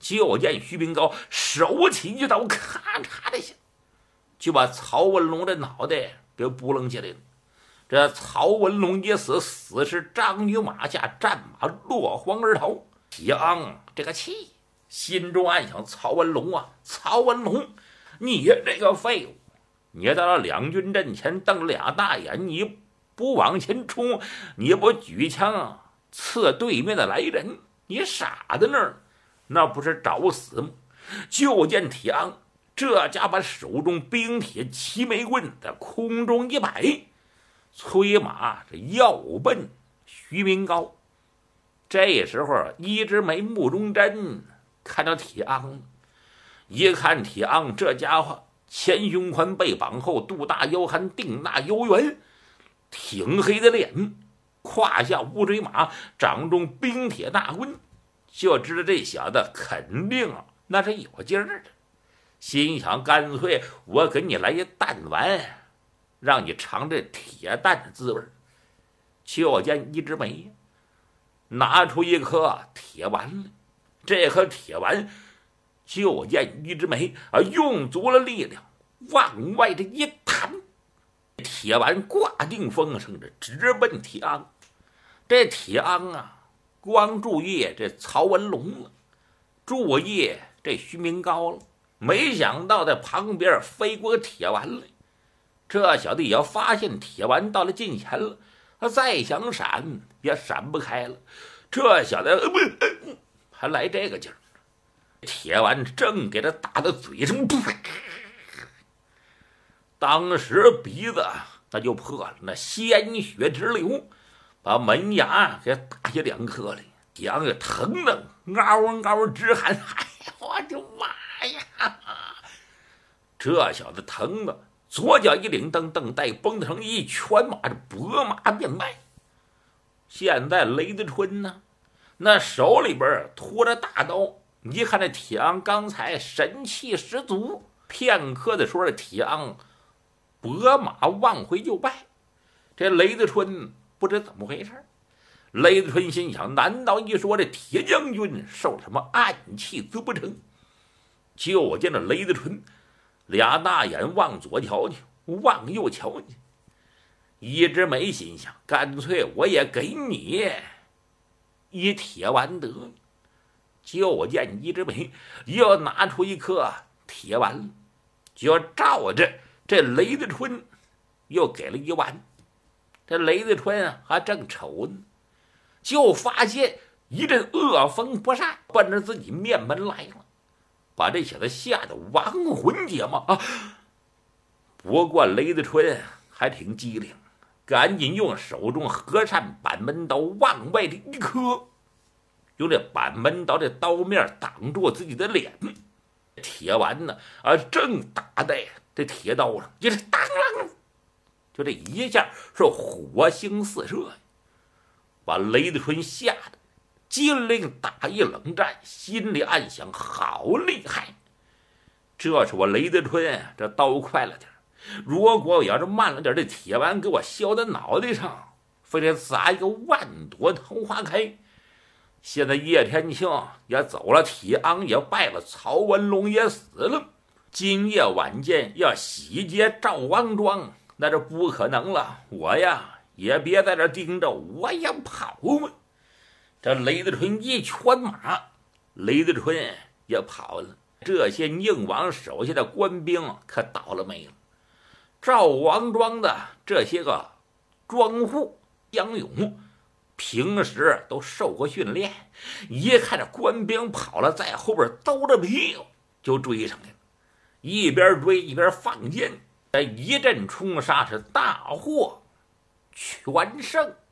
就见徐秉高手起一刀，咔嚓的一下，就把曹文龙的脑袋给扑棱起来了。这曹文龙也死，死是张于马下，战马落荒而逃。铁昂这个气，心中暗想：曹文龙啊，曹文龙，你这个废物！你到了两军阵前瞪俩大眼，你不往前冲，你不举枪刺对面的来人，你傻在那儿，那不是找死吗？就见铁昂这家把手中冰铁齐眉棍在空中一摆，催马这要奔徐秉高。这时候一枝梅目中针看到铁昂，一看铁昂这家伙前胸宽背膀厚，肚大腰寒，腚大腰圆，挺黑的脸，胯下乌骓马，掌中冰铁大棍，就知道这小子肯定那是有劲儿的。心想干脆我给你来一弹丸，让你尝这铁蛋的滋味。就见一枝梅拿出一颗铁丸来，这颗铁丸就见一枝梅用足了力量往外这一弹，铁丸挂定风声着直奔铁昂。这铁昂光注意这曹文龙了，注意这徐秉高了，没想到在旁边飞过个铁丸来。这小子也要发现铁丸到了近前了，他再想闪也闪不开了。这小子还来这个劲儿，铁丸正给他打到嘴上，当时鼻子那就破了，那鲜血直流，把门牙给打下2颗来。铁昂也疼得嗷嗷直喊：“哎呀，我的妈呀！”这小子疼的左脚一领蹬，蹬带绷成一圈马，这拨马便迈。现在雷子春呢，那手里边拖着大刀，一看这铁昂刚才神气十足，片刻的时候，这铁昂拨马往回就败。这雷子春不知怎么回事，雷子春心想：难道一说这铁将军受什么暗器则不成？就见这雷子春俩大眼往左瞧瞧，往右瞧瞧。一枝梅心想：干脆我也给你一铁丸得了。就见一枝梅又拿出一颗铁丸，就照着这雷子春又给了一丸。这雷子春还正瞅呢，就发现一阵恶风不善奔着自己面门来了，把这小子吓得亡魂皆冒啊！不过雷子春还挺机灵，赶紧用手中和善板门刀往外的一磕，用这板门刀这刀面挡住自己的脸。铁丸呢正打在这铁刀上，就是当啷，就这一下是火星四射，把雷子春吓得金令打一冷战，心里暗想：好厉害！这是我雷子春这刀快了点，如果我要是慢了点，这铁丸给我削在脑袋上，非得砸一个万朵桃花开。现在叶天庆也走了，铁昂也败了，曹文龙也死了，今夜晚间要洗劫赵王庄，那这不可能了。我呀也别在这盯着，我也跑嘛。这雷子春一圈马，雷子春也跑了。这些宁王手下的官兵可倒了霉了。赵王庄的这些个庄户乡勇平时都受过训练，一看这官兵跑了，在后边兜着屁股就追上来了，一边追一边放箭，一阵冲杀是大获全胜。